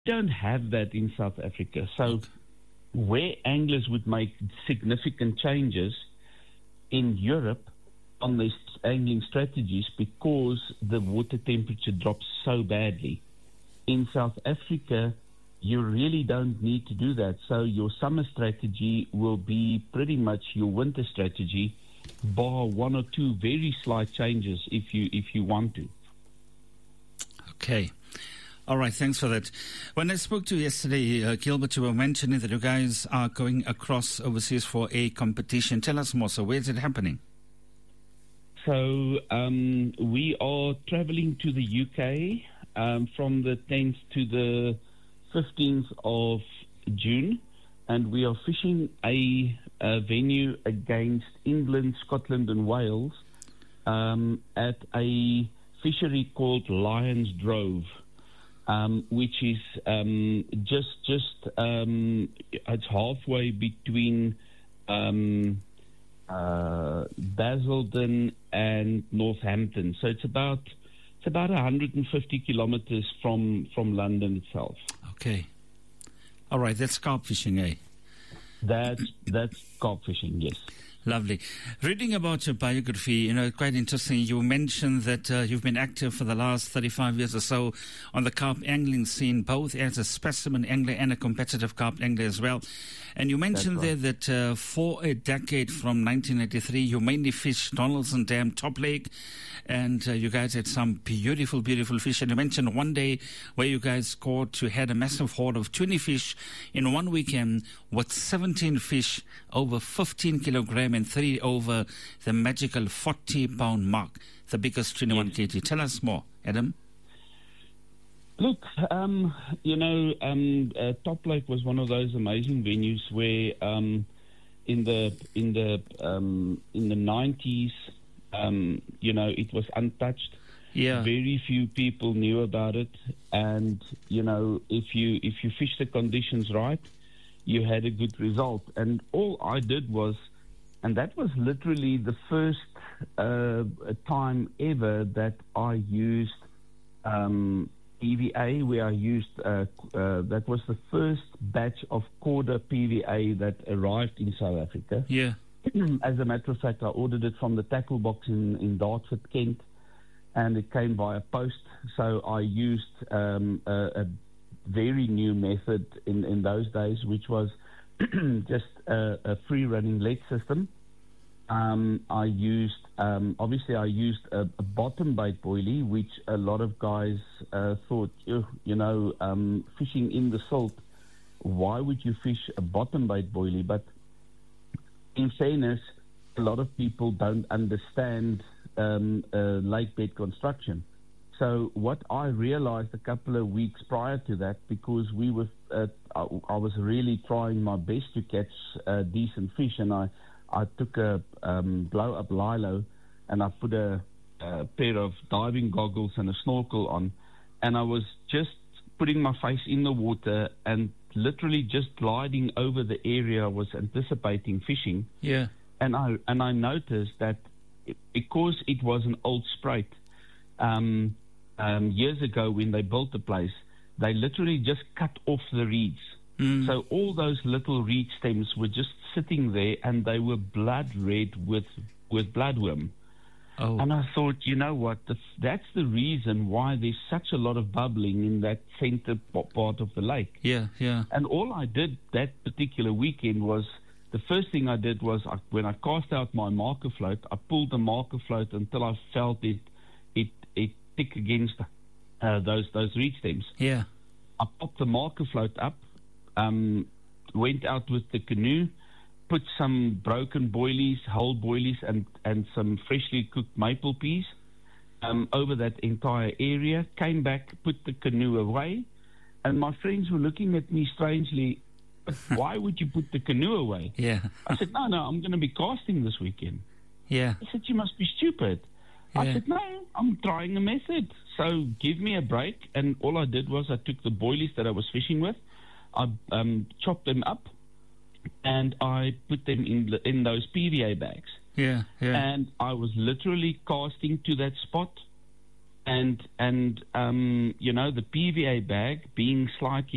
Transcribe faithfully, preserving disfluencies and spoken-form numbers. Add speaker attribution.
Speaker 1: don't have that in South Africa. So
Speaker 2: Okay.
Speaker 1: where anglers would make significant changes in Europe on their angling strategies because the water temperature drops so badly. In South Africa, you really don't need to do that. So your summer strategy will be pretty much your winter strategy, bar one or two very slight changes if you if you want to.
Speaker 2: Okay. All right, thanks for that. When I spoke to you yesterday, uh, Gilbert, you were mentioning that you guys are going across overseas for a competition. Tell us more. So where is it happening?
Speaker 1: So um, we are traveling to the U K um, from the tenth to the fifteenth of June, and we are fishing a, a venue against England, Scotland and Wales um, at a fishery called Lions Drove. Um, which is um, just just um, it's halfway between um, uh, Basildon and Northampton. So it's about it's about one hundred fifty kilometers from from London itself.
Speaker 2: Okay. All right, that's carp fishing, eh?
Speaker 1: That's that's carp fishing, yes.
Speaker 2: Lovely. Reading about your biography, you know, quite interesting. You mentioned that uh, you've been active for the last thirty-five years or so on the carp angling scene, both as a specimen angler and a competitive carp angler as well. And you mentioned
Speaker 1: That's
Speaker 2: there
Speaker 1: right.
Speaker 2: that uh, for a decade from nineteen eighty-three, you mainly fished Donaldson Dam, Top Lake, and uh, you guys had some beautiful, beautiful fish. And you mentioned one day where you guys caught, you had a massive horde of twenty fish in one weekend with seventeen fish over fifteen kilograms and three over the magical forty pound mark, the biggest twenty-one
Speaker 1: Yes.
Speaker 2: kilograms. Tell us more, Adam.
Speaker 1: Look, um, you know, um, uh, Top Lake was one of those amazing venues where, um, in the in the um, in the nineties, um, you know, it was untouched.
Speaker 2: Yeah.
Speaker 1: Very few people knew about it, and you know, if you if you fish the conditions right, you had a good result. And all I did was, and that was literally the first uh, time ever that I used um, P V A, where I used, uh, uh, that was the first batch of Corda P V A that arrived in South Africa.
Speaker 2: Yeah.
Speaker 1: As a matter of fact, I ordered it from the tackle box in, in Dartford, Kent, and it came via post. So I used um, a, a very new method in, in those days, which was just a, a free-running lead system. Um, I used, um, obviously, I used a, a bottom bait boilie, which a lot of guys uh, thought, "Ugh, you know, um, fishing in the silt, why would you fish a bottom bait boilie?" But in fairness, a lot of people don't understand um, uh, lake bed construction. So what I realized a couple of weeks prior to that, because we were, uh, I, I was really trying my best to catch uh, decent fish, and I, I took a um, blow-up lilo, and I put a, a pair of diving goggles and a snorkel on, and I was just putting my face in the water and literally just gliding over the area I was anticipating fishing.
Speaker 2: Yeah.
Speaker 1: And I and I noticed that it, because it was an old Spruit, um, um, years ago when they built the place, they literally just cut off the reeds.
Speaker 2: Mm.
Speaker 1: So all those little reed stems were just sitting there, and they were blood red with with bloodworm.
Speaker 2: Oh.
Speaker 1: And I thought, you know what, the, that's the reason why there's such a lot of bubbling in that center p- part of the lake.
Speaker 2: Yeah, yeah.
Speaker 1: And all I did that particular weekend was, the first thing I did was, I, when I cast out my marker float, I pulled the marker float until I felt it it it tick against uh, those those reed stems.
Speaker 2: Yeah.
Speaker 1: I popped the marker float up, um, went out with the canoe, put some broken boilies, whole boilies, and, and some freshly cooked maple peas um, over that entire area, came back, put the canoe away, and my friends were looking at me strangely, "Why would you put the canoe away?"
Speaker 2: Yeah.
Speaker 1: I said, no, no, I'm going to be casting this weekend.
Speaker 2: Yeah.
Speaker 1: He said, "You must be stupid." I
Speaker 2: Yeah.
Speaker 1: said, "No, I'm trying a method. So give me a break." And all I did was I took the boilies that I was fishing with, I um, chopped them up, and I put them in the, in those P V A bags.
Speaker 2: Yeah, yeah.
Speaker 1: And I was literally casting to that spot. And, and um, you know, the P V A bag being slightly